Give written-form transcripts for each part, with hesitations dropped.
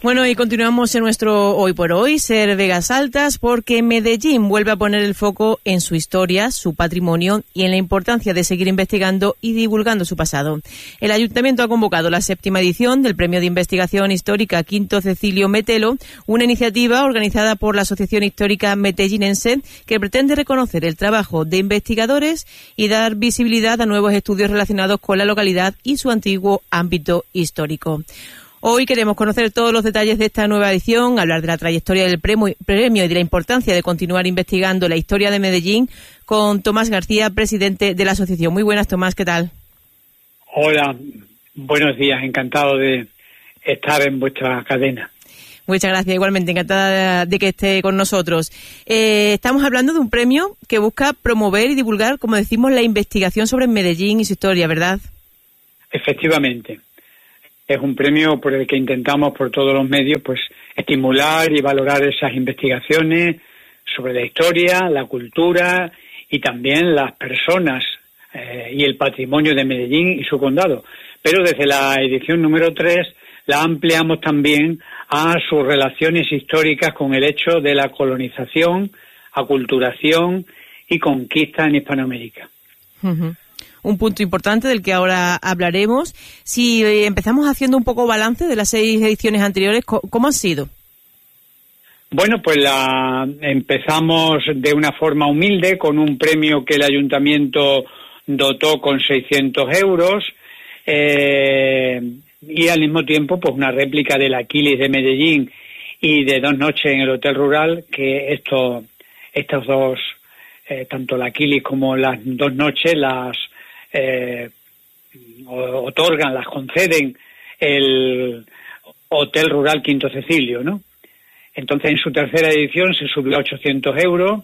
Bueno, y continuamos en nuestro Hoy por Hoy, Ser Vegas Altas, porque Medellín vuelve a poner el foco en su historia, su patrimonio y en la importancia de seguir investigando y divulgando su pasado. El Ayuntamiento ha convocado la 7ª edición del Premio de Investigación Histórica Quinto Cecilio Metelo, una iniciativa organizada por la Asociación Histórica Metellinense que pretende reconocer el trabajo de investigadores y dar visibilidad a nuevos estudios relacionados con la localidad y su antiguo ámbito histórico. Hoy queremos conocer todos los detalles de esta nueva edición, hablar de la trayectoria del premio y de la importancia de continuar investigando la historia de Medellín con Tomás García, presidente de la asociación. Muy buenas, Tomás, ¿qué tal? Hola, buenos días, encantado de estar en vuestra cadena. Muchas gracias, igualmente, encantada de que esté con nosotros. Estamos hablando de un premio que busca promover y divulgar, como decimos, la investigación sobre Medellín y su historia, ¿verdad? Efectivamente. Es un premio por el que intentamos por todos los medios pues estimular y valorar esas investigaciones sobre la historia, la cultura y también las personas y el patrimonio de Medellín y su condado. Pero desde la edición número 3 la ampliamos también a sus relaciones históricas con el hecho de la colonización, aculturación y conquista en Hispanoamérica. Uh-huh. Un punto importante del que ahora hablaremos. Si empezamos haciendo un poco balance de las 6 ediciones anteriores, ¿cómo han sido? Bueno, pues empezamos de una forma humilde con un premio que el Ayuntamiento dotó con 600 euros y al mismo tiempo pues una réplica del Aquiles de Medellín y de 2 noches en el Hotel Rural, que estos dos, tanto el Aquiles como las 2 noches, las otorgan, las conceden el Hotel Rural Quinto Cecilio, ¿no? Entonces en su 3ª edición se subió a 800 euros.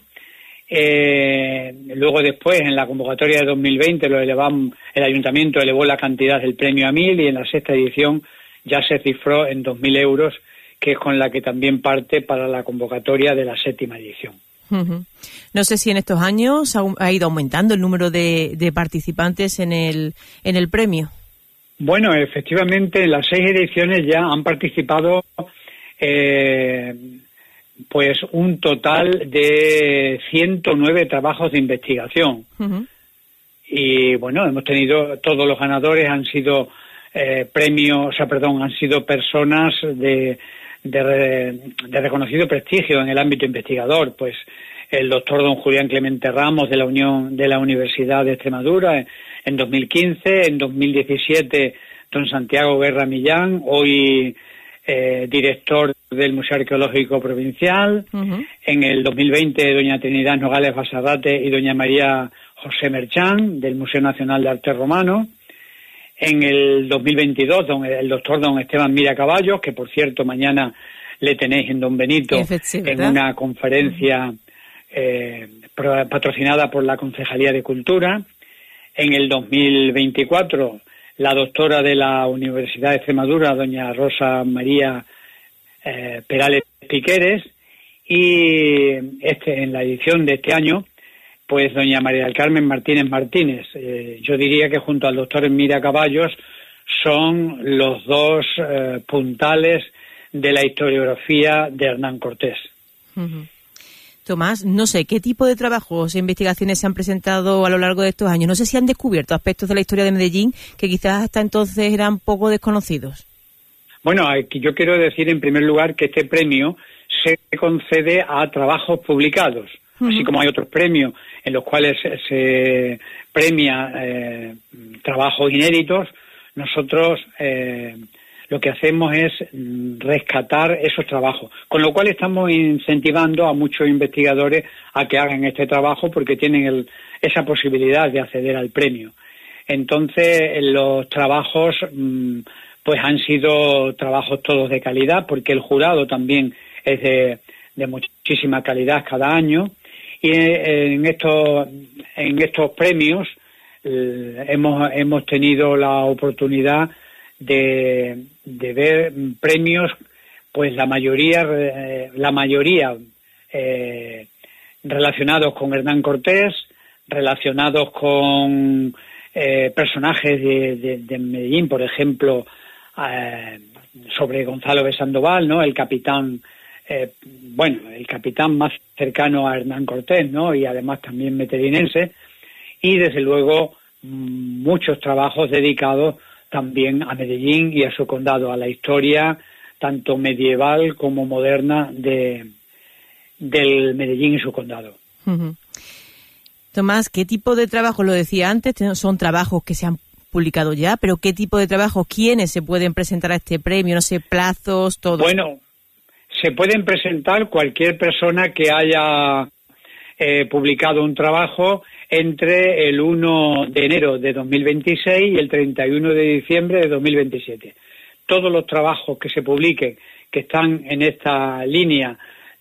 Luego después en la convocatoria de 2020 el Ayuntamiento elevó la cantidad del premio a 1.000 y en la 6ª edición ya se cifró en 2.000 euros, que es con la que también parte para la convocatoria de la 7ª edición. Uh-huh. No sé si en estos años ha ido aumentando el número de participantes en el premio. Bueno, efectivamente, en las 6 ediciones ya han participado pues un total de 109 trabajos de investigación. Uh-huh. Y bueno, hemos tenido, todos los ganadores han sido han sido personas de reconocido prestigio en el ámbito investigador, pues el doctor don Julián Clemente Ramos de la Universidad de Extremadura en 2015, en 2017 don Santiago Guerra Millán, hoy director del Museo Arqueológico Provincial, uh-huh. En el 2020 doña Trinidad Nogales Basarrate y doña María José Merchán del Museo Nacional de Arte Romano. En el 2022, el doctor don Esteban Mira Caballos, que por cierto mañana le tenéis en Don Benito en una conferencia patrocinada por la Concejalía de Cultura. En el 2024, la doctora de la Universidad de Extremadura, doña Rosa María Perales Piqueres. Y en la edición de este año, pues doña María del Carmen Martínez Martínez. Yo diría que junto al doctor Mira Caballos son los dos puntales de la historiografía de Hernán Cortés. Uh-huh. Tomás, no sé, ¿qué tipo de trabajos e investigaciones se han presentado a lo largo de estos años? No sé si han descubierto aspectos de la historia de Medellín que quizás hasta entonces eran poco desconocidos. Bueno, yo quiero decir en primer lugar que este premio se concede a trabajos publicados. Uh-huh. Así como hay otros premios en los cuales se premia trabajos inéditos, nosotros lo que hacemos es rescatar esos trabajos, con lo cual estamos incentivando a muchos investigadores a que hagan este trabajo porque tienen esa posibilidad de acceder al premio. Entonces, los trabajos pues han sido trabajos todos de calidad, porque el jurado también es de muchísima calidad cada año. Y en estos premios hemos tenido la oportunidad de ver premios, pues la mayoría relacionados con Hernán Cortés, relacionados con personajes de Medellín, por ejemplo, sobre Gonzalo de Sandoval, ¿no? El capitán más cercano a Hernán Cortés, ¿no? Y además también medellínense, y desde luego muchos trabajos dedicados también a Medellín y a su condado, a la historia tanto medieval como moderna del Medellín y su condado. Uh-huh. Tomás, ¿qué tipo de trabajo? Lo decía antes, son trabajos que se han publicado ya, pero ¿qué tipo de trabajo? ¿Quiénes se pueden presentar a este premio? No sé, plazos, todo. Bueno, se pueden presentar cualquier persona que haya publicado un trabajo entre el 1 de enero de 2026 y el 31 de diciembre de 2027. Todos los trabajos que se publiquen que están en esta línea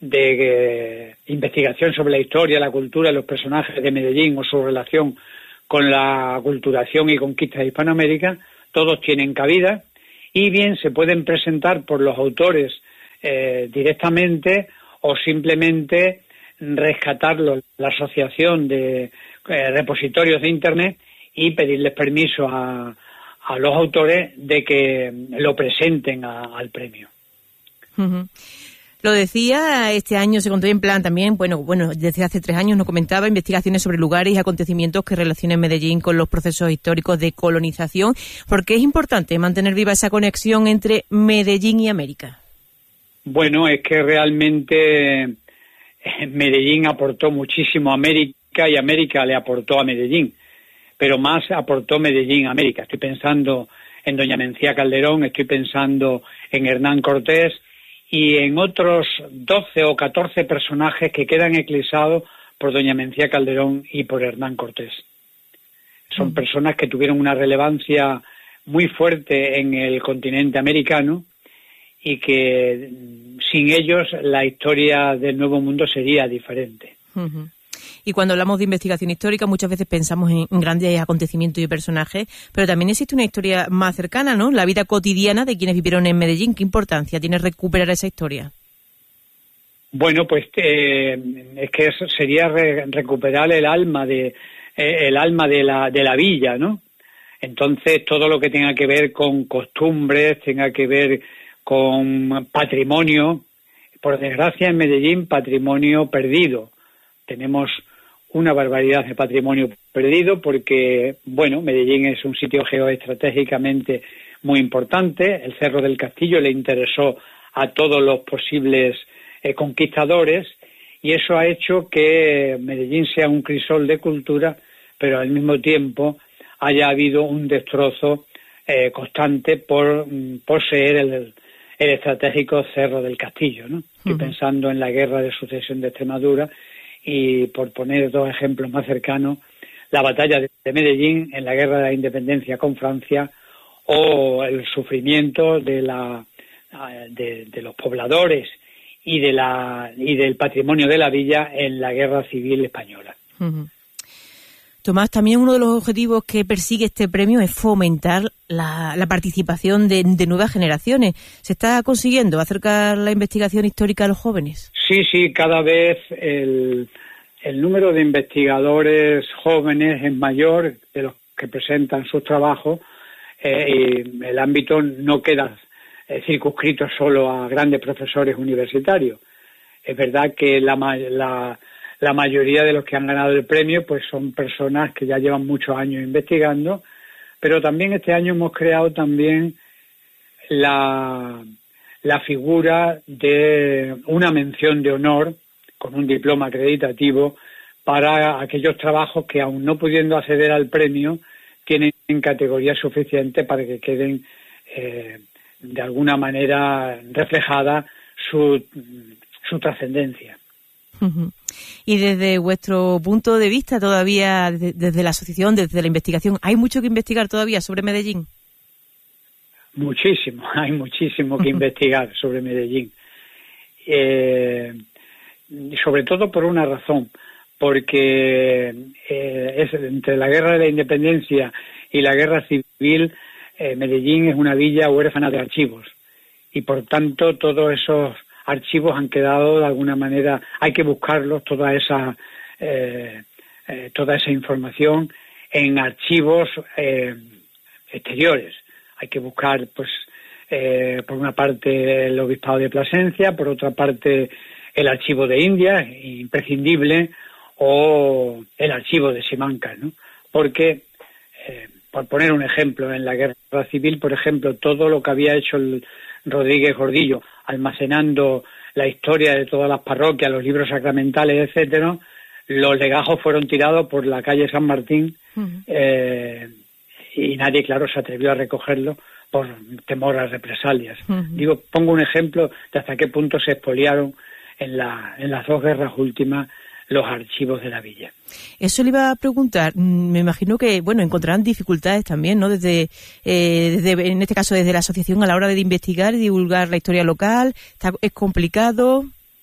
de investigación sobre la historia, la cultura y los personajes de Medellín o su relación con la aculturación y conquista de Hispanoamérica, todos tienen cabida, y bien se pueden presentar por los autores directamente o simplemente rescatarlos la asociación de repositorios de Internet y pedirles permiso a los autores de que lo presenten al premio. Uh-huh. Lo decía, este año se contemplan también, bueno, desde hace 3 años nos comentaba, investigaciones sobre lugares y acontecimientos que relacionan Medellín con los procesos históricos de colonización, porque es importante mantener viva esa conexión entre Medellín y América. Bueno, es que realmente Medellín aportó muchísimo a América y América le aportó a Medellín, pero más aportó Medellín a América. Estoy pensando en doña Mencía Calderón, estoy pensando en Hernán Cortés y en otros 12 o 14 personajes que quedan eclipsados por doña Mencía Calderón y por Hernán Cortés. Son personas que tuvieron una relevancia muy fuerte en el continente americano y que sin ellos la historia del Nuevo Mundo sería diferente. Uh-huh. Y cuando hablamos de investigación histórica muchas veces pensamos en grandes acontecimientos y personajes, pero también existe una historia más cercana, ¿no? La vida cotidiana de quienes vivieron en Medellín. ¿Qué importancia tiene recuperar esa historia? Bueno, pues es que eso sería recuperar el alma de la villa, ¿no? Entonces todo lo que tenga que ver con costumbres, tenga que ver con patrimonio, por desgracia en Medellín patrimonio perdido. Tenemos una barbaridad de patrimonio perdido porque, bueno, Medellín es un sitio geoestratégicamente muy importante. El Cerro del Castillo le interesó a todos los posibles conquistadores y eso ha hecho que Medellín sea un crisol de cultura, pero al mismo tiempo haya habido un destrozo constante por poseer el estratégico Cerro del Castillo, ¿no? Estoy pensando en la Guerra de Sucesión de Extremadura y, por poner 2 ejemplos más cercanos, la batalla de Medellín en la Guerra de la Independencia con Francia o el sufrimiento de los pobladores y del patrimonio de la villa en la Guerra Civil Española. Uh-huh. Tomás, también uno de los objetivos que persigue este premio es fomentar la participación de nuevas generaciones. ¿Se está consiguiendo acercar la investigación histórica a los jóvenes? Sí, cada vez el número de investigadores jóvenes es mayor de los que presentan sus trabajos y el ámbito no queda circunscrito solo a grandes profesores universitarios. Es verdad que la mayoría de los que han ganado el premio pues son personas que ya llevan muchos años investigando, pero también este año hemos creado también la figura de una mención de honor con un diploma acreditativo para aquellos trabajos que, aun no pudiendo acceder al premio, tienen categoría suficiente para que queden de alguna manera reflejada su trascendencia. Uh-huh. Y desde vuestro punto de vista, todavía, desde la asociación, desde la investigación, ¿hay mucho que investigar todavía sobre Medellín? Muchísimo, hay muchísimo que investigar sobre Medellín. Sobre todo por una razón, porque entre la Guerra de la Independencia y la Guerra Civil, Medellín es una villa huérfana de archivos y por tanto todos esos archivos han quedado de alguna manera, hay que buscarlos, toda esa información en archivos exteriores. Hay que buscar pues por una parte el Obispado de Plasencia, por otra parte el Archivo de Indias, imprescindible, o el Archivo de Simancas, ¿no? Porque, por poner un ejemplo, en la Guerra Civil, por ejemplo, todo lo que había hecho el Rodríguez Gordillo, almacenando la historia de todas las parroquias, los libros sacramentales, etcétera, los legajos fueron tirados por la calle San Martín, y nadie, claro, se atrevió a recogerlo por temor a represalias. Digo, pongo un ejemplo de hasta qué punto se expoliaron en las dos guerras últimas los archivos de la villa. Eso le iba a preguntar. Me imagino que, bueno, encontrarán dificultades también, ¿no? Desde en este caso, desde la asociación a la hora de investigar y divulgar la historia local. ¿Es complicado?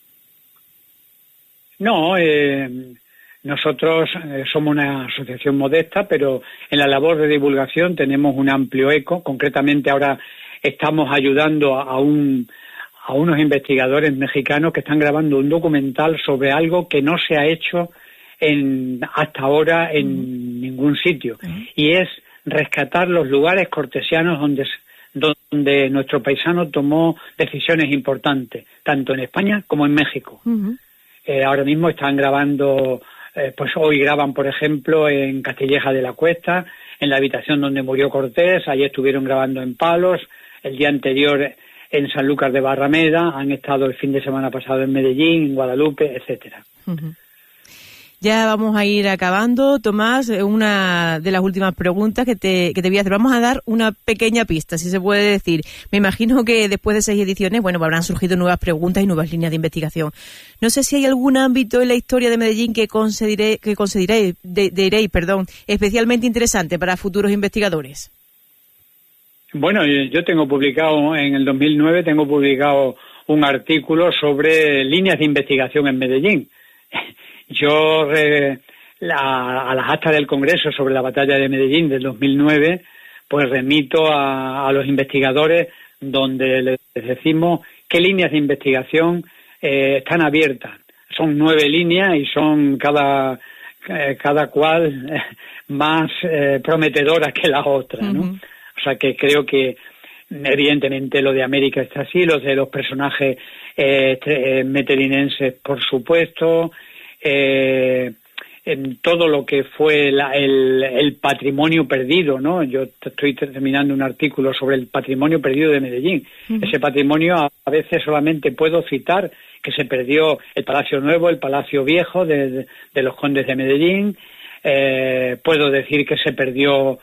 No, nosotros somos una asociación modesta, pero en la labor de divulgación tenemos un amplio eco. Concretamente ahora estamos ayudando a unos investigadores mexicanos que están grabando un documental sobre algo que no se ha hecho hasta ahora en ningún sitio, y es rescatar los lugares cortesianos donde nuestro paisano tomó decisiones importantes, tanto en España como en México. Ahora mismo están grabando, pues hoy graban, por ejemplo, en Castilleja de la Cuesta, en la habitación donde murió Cortés. Ayer estuvieron grabando en Palos, el día anterior en Sanlúcar de Barrameda, han estado el fin de semana pasado en Medellín, en Guadalupe, etcétera. Ya vamos a ir acabando, Tomás. Una de las últimas preguntas que te voy a hacer. Vamos a dar una pequeña pista, si se puede decir. Me imagino que después de 6 ediciones, bueno, habrán surgido nuevas preguntas y nuevas líneas de investigación. No sé si hay algún ámbito en la historia de Medellín que consideréis especialmente interesante para futuros investigadores. Bueno, yo tengo publicado, en el 2009, un artículo sobre líneas de investigación en Medellín. Yo, a las actas del Congreso sobre la batalla de Medellín del 2009, pues remito a los investigadores donde les decimos qué líneas de investigación están abiertas. Son 9 líneas y son cada cual más prometedoras que las otras, ¿no? O sea que creo que evidentemente lo de América está así, los de los personajes metelinenses, por supuesto, en todo lo que fue el patrimonio perdido, ¿no? Yo estoy terminando un artículo sobre el patrimonio perdido de Medellín. Ese patrimonio a veces solamente puedo citar que se perdió el Palacio Nuevo, el Palacio Viejo de los Condes de Medellín. Puedo decir que se perdió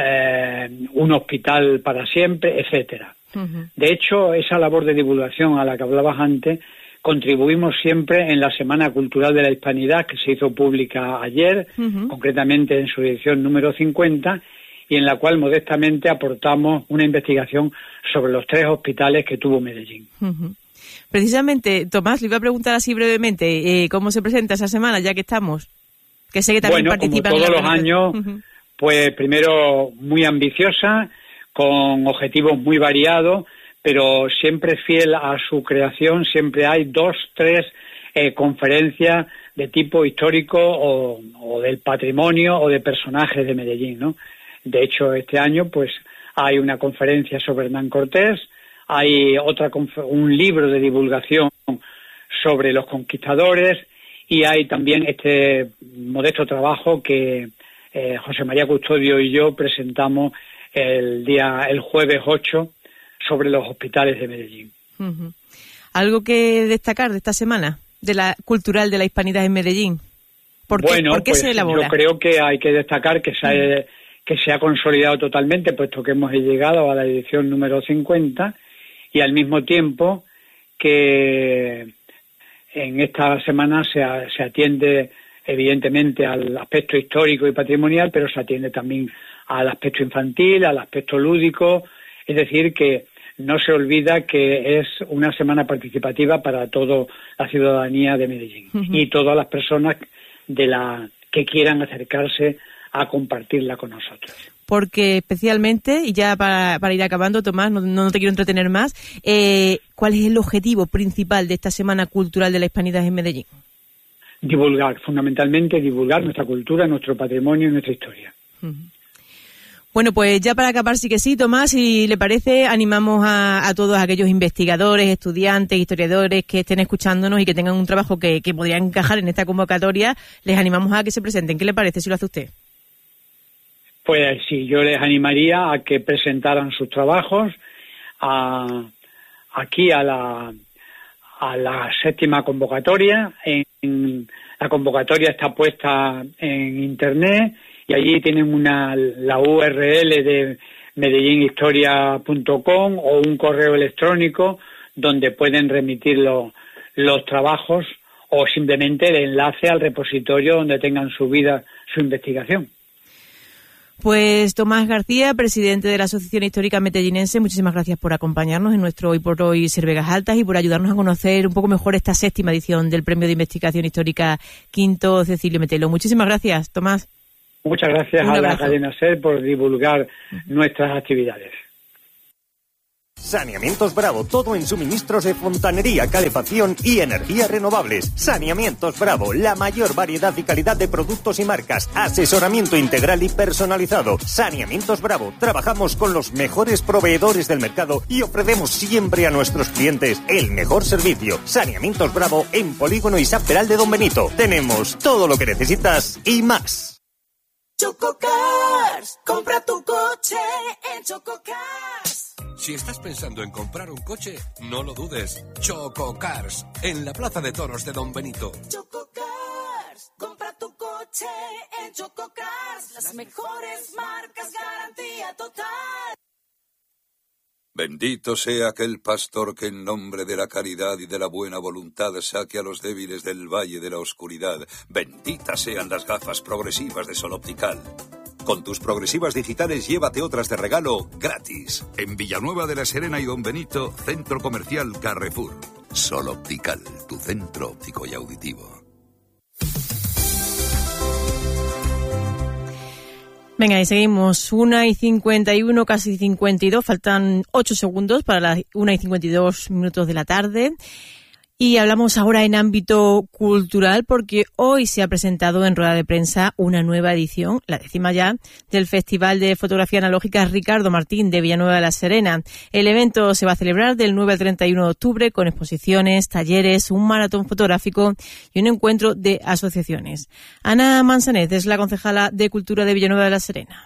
un hospital para siempre, etcétera. De hecho, esa labor de divulgación a la que hablabas antes, contribuimos siempre en la Semana Cultural de la Hispanidad, que se hizo pública ayer, concretamente en su edición número 50, y en la cual modestamente aportamos una investigación sobre los 3 hospitales que tuvo Medellín. Precisamente, Tomás, le iba a preguntar así brevemente, ¿cómo se presenta esa semana, ya que estamos? Que sé que también participan. Como todos los años, pues primero muy ambiciosa, con objetivos muy variados, pero siempre fiel a su creación. Siempre hay 2, 3 conferencias de tipo histórico o del patrimonio o de personajes de Medellín, ¿no? De hecho, este año pues hay una conferencia sobre Hernán Cortés, hay un libro de divulgación sobre los conquistadores, y hay también este modesto trabajo que José María Custodio y yo presentamos el jueves 8 sobre los hospitales de Medellín. ¿Algo que destacar de esta semana, de la cultural de la hispanidad en Medellín? ¿Por qué se elabora? Yo creo que hay que destacar que se ha consolidado totalmente, puesto que hemos llegado a la edición número 50, y al mismo tiempo que en esta semana se atiende evidentemente al aspecto histórico y patrimonial, pero se atiende también al aspecto infantil, al aspecto lúdico. Es decir, que no se olvida que es una semana participativa para toda la ciudadanía de Medellín y todas las personas que quieran acercarse a compartirla con nosotros. Porque especialmente, y ya para ir acabando, Tomás, no te quiero entretener más, ¿cuál es el objetivo principal de esta Semana Cultural de la Hispanidad en Medellín? Fundamentalmente divulgar nuestra cultura, nuestro patrimonio y nuestra historia. Bueno, pues ya para acabar sí que sí, Tomás, si le parece, animamos a todos aquellos investigadores, estudiantes, historiadores que estén escuchándonos y que tengan un trabajo que podría encajar en esta convocatoria, les animamos a que se presenten. ¿Qué le parece si lo hace usted? Pues sí, yo les animaría a que presentaran sus trabajos aquí a la 7ª convocatoria. La convocatoria está puesta en Internet y allí tienen la URL de medellinhistoria.com o un correo electrónico donde pueden remitir los trabajos o simplemente el enlace al repositorio donde tengan su investigación. Pues Tomás García, presidente de la Asociación Histórica Metellinense, muchísimas gracias por acompañarnos en nuestro Hoy por Hoy Ser Vegas Altas y por ayudarnos a conocer un poco mejor esta 7ª edición del Premio de Investigación Histórica V Cecilio Metelo. Muchísimas gracias, Tomás. Muchas gracias a la cadena SER por divulgar nuestras actividades. Saneamientos Bravo, todo en suministros de fontanería, calefacción y energías renovables. Saneamientos Bravo, la mayor variedad y calidad de productos y marcas, asesoramiento integral y personalizado. Saneamientos Bravo, trabajamos con los mejores proveedores del mercado y ofrecemos siempre a nuestros clientes el mejor servicio. Saneamientos Bravo en Polígono Isaac Peral de Don Benito. Tenemos todo lo que necesitas y más. Chococars, compra tu coche en Chococars. Si estás pensando en comprar un coche, no lo dudes. Chococars, en la Plaza de Toros de Don Benito. Chococars, compra tu coche en Chococars. Las mejores marcas, garantía total. Bendito sea aquel pastor que en nombre de la caridad y de la buena voluntad saque a los débiles del valle de la oscuridad. Benditas sean las gafas progresivas de Sol Optical. Con tus progresivas digitales llévate otras de regalo gratis. En Villanueva de la Serena y Don Benito, Centro Comercial Carrefour. Sol Optical, tu centro óptico y auditivo. Venga, y seguimos. 1:51, casi 52. Faltan 8 segundos para las 1:52 de la tarde. Y hablamos ahora en ámbito cultural porque hoy se ha presentado en rueda de prensa una nueva edición, la 10ª ya, del Festival de Fotografía Analógica Ricardo Martín de Villanueva de la Serena. El evento se va a celebrar del 9 al 31 de octubre con exposiciones, talleres, un maratón fotográfico y un encuentro de asociaciones. Ana Manzanet es la concejala de Cultura de Villanueva de la Serena.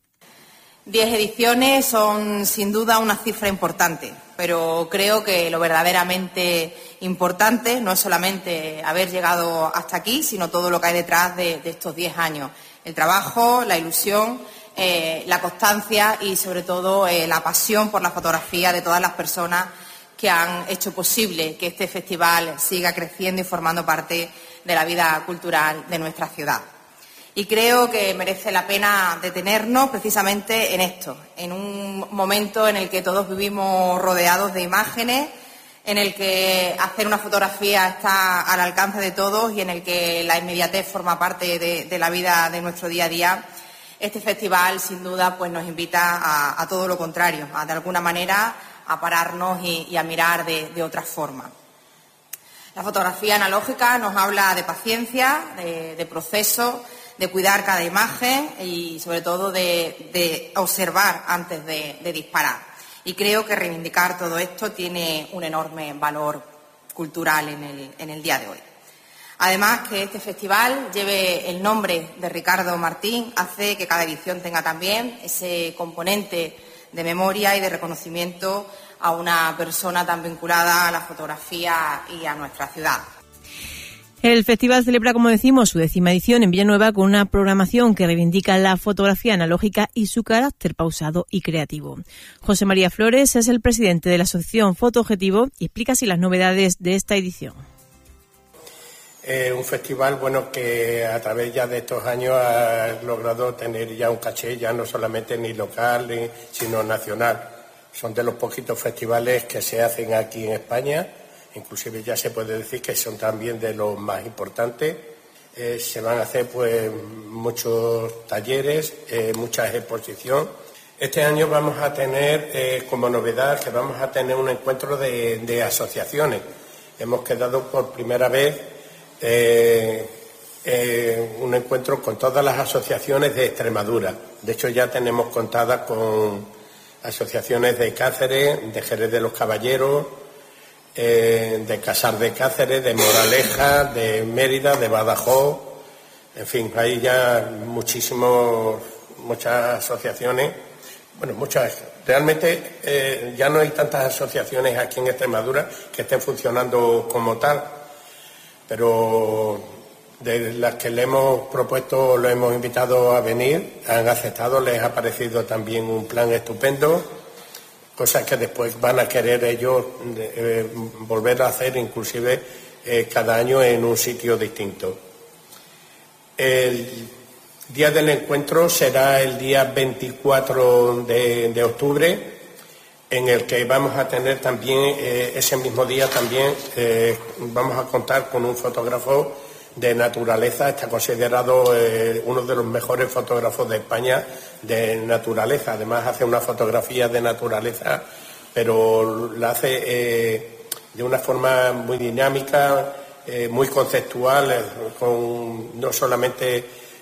10 ediciones son sin duda una cifra importante, pero creo que lo verdaderamente importante no es solamente haber llegado hasta aquí, sino todo lo que hay detrás de estos 10 años. El trabajo, la ilusión, la constancia y sobre todo la pasión por la fotografía de todas las personas que han hecho posible que este festival siga creciendo y formando parte de la vida cultural de nuestra ciudad. Y creo que merece la pena detenernos precisamente en esto, en un momento en el que todos vivimos rodeados de imágenes, en el que hacer una fotografía está al alcance de todos y en el que la inmediatez forma parte de la vida de nuestro día a día. Este festival, sin duda, pues nos invita a todo lo contrario, de alguna manera a pararnos y a mirar de otra forma. La fotografía analógica nos habla de paciencia, de proceso, de cuidar cada imagen y sobre todo de observar antes de disparar. Y creo que reivindicar todo esto tiene un enorme valor cultural en el día de hoy. Además, que este festival lleve el nombre de Ricardo Martín hace que cada edición tenga también ese componente de memoria y de reconocimiento a una persona tan vinculada a la fotografía y a nuestra ciudad. El festival celebra, como decimos, su 10ª edición en Villanueva con una programación que reivindica la fotografía analógica y su carácter pausado y creativo. José María Flores es el presidente de la Asociación Foto Objetivo y explica así las novedades de esta edición. Un festival que a través ya de estos años ha logrado tener ya un caché ya no solamente ni local sino nacional. Son de los poquitos festivales que se hacen aquí en España. Inclusive ya se puede decir que son también de los más importantes. Se van a hacer muchos talleres, muchas exposiciones. Este año vamos a tener como novedad que vamos a tener un encuentro de asociaciones. Hemos quedado por primera vez un encuentro con todas las asociaciones de Extremadura. De hecho, ya tenemos contadas con asociaciones de Cáceres, de Jerez de los Caballeros, de Casar de Cáceres, de Moraleja, de Mérida, de Badajoz. En fin, hay ya muchas asociaciones. Bueno, muchas. Realmente ya no hay tantas asociaciones aquí en Extremadura que estén funcionando como tal, pero de las que le hemos propuesto, lo hemos invitado a venir, han aceptado, les ha parecido también un plan estupendo, cosas que después van a querer ellos volver a hacer, inclusive cada año en un sitio distinto. El día del encuentro será el día 24 de octubre, en el que vamos a tener también, ese mismo día también, vamos a contar con un fotógrafo de naturaleza. Está considerado uno de los mejores fotógrafos de España de naturaleza. Además hace una fotografía de naturaleza, pero la hace de una forma muy dinámica, muy conceptual, con no solamente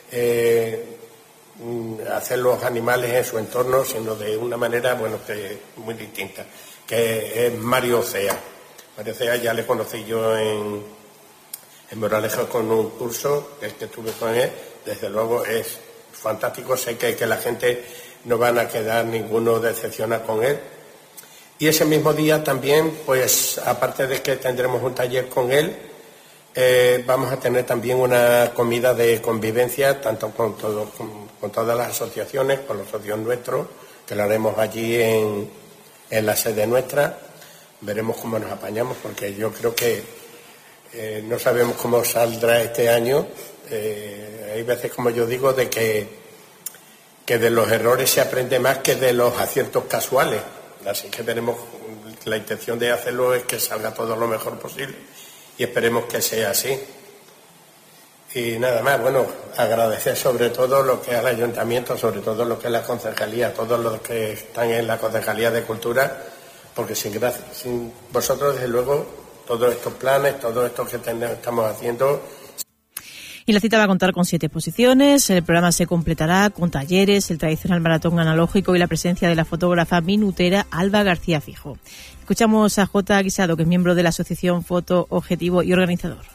hacer los animales en su entorno, sino de una manera, bueno, que muy distinta, que es Mario Cea. Mario Cea ya le conocí yo en Moraleja con un curso que estuve con él. Desde luego es fantástico. Sé que la gente no van a quedar ninguno decepcionado con él. Y ese mismo día también, pues aparte de que tendremos un taller con él, vamos a tener también una comida de convivencia, tanto con todas las asociaciones, con los socios nuestros, que lo haremos allí en la sede nuestra. Veremos cómo nos apañamos, porque yo creo que no sabemos cómo saldrá este año. Hay veces, como yo digo, de que de los errores se aprende más que de los aciertos casuales. Así que veremos. La intención de hacerlo es que salga todo lo mejor posible y esperemos que sea así. Y nada más, bueno, agradecer sobre todo lo que es al ayuntamiento, sobre todo lo que es la concejalía, todos los que están en la concejalía de cultura, porque sin vosotros, desde luego, todos estos planes, todo esto que estamos haciendo. Y la cita va a contar con 7 exposiciones. El programa se completará con talleres, el tradicional maratón analógico y la presencia de la fotógrafa minutera Alba García Fijo. Escuchamos a J. Guisado, que es miembro de la Asociación Foto Objetivo y organizador.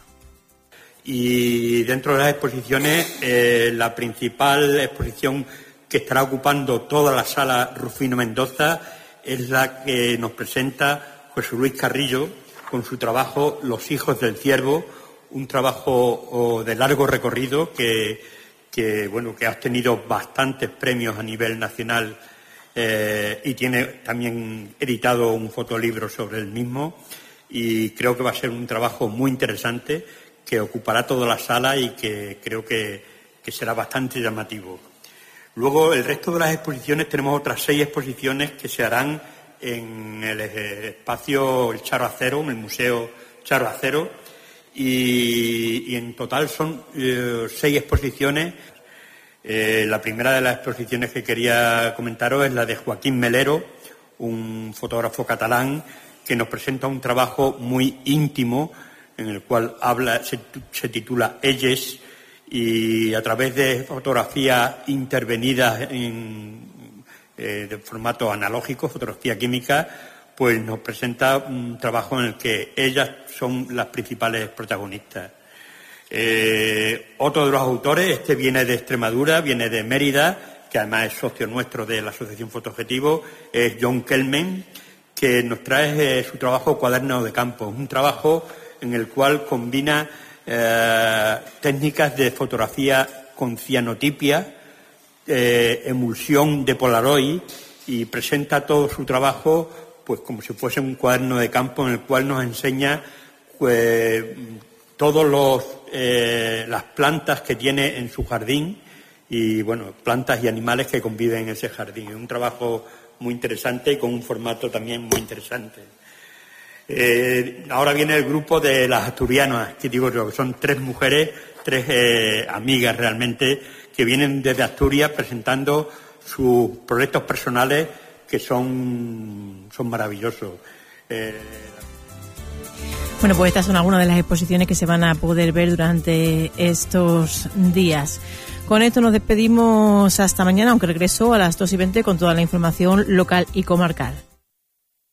Y dentro de las exposiciones, la principal exposición que estará ocupando toda la sala Rufino Mendoza es la que nos presenta José Luis Carrillo, con su trabajo Los hijos del ciervo, un trabajo de largo recorrido que ha obtenido bastantes premios a nivel nacional y tiene también editado un fotolibro sobre el mismo, y creo que va a ser un trabajo muy interesante que ocupará toda la sala y que creo que será bastante llamativo. Luego, el resto de las exposiciones, tenemos otras 6 exposiciones que se harán en el espacio El Charo Acero, en el Museo Charo Acero, y en total son 6 exposiciones. La primera de las exposiciones que quería comentaros es la de Joaquín Melero, un fotógrafo catalán que nos presenta un trabajo muy íntimo en el cual se titula Elles, y a través de fotografías intervenidas de formato analógico, fotografía química, pues nos presenta un trabajo en el que ellas son las principales protagonistas. Otro de los autores, viene de Extremadura, viene de Mérida, que además es socio nuestro de la Asociación Foto Objetivo, es John Kelmen, que nos trae su trabajo Cuaderno de Campo, un trabajo en el cual combina técnicas de fotografía con cianotipia, emulsión de Polaroid, y presenta todo su trabajo pues como si fuese un cuaderno de campo en el cual nos enseña todas las plantas que tiene en su jardín y, bueno, plantas y animales que conviven en ese jardín. Es un trabajo muy interesante y con un formato también muy interesante. Ahora viene el grupo de las asturianas, que digo yo, que son 3 mujeres, 3 amigas realmente, que vienen desde Asturias presentando sus proyectos personales que son maravillosos. Bueno, pues estas son algunas de las exposiciones que se van a poder ver durante estos días. Con esto nos despedimos hasta mañana, aunque regreso a las 2:20 con toda la información local y comarcal.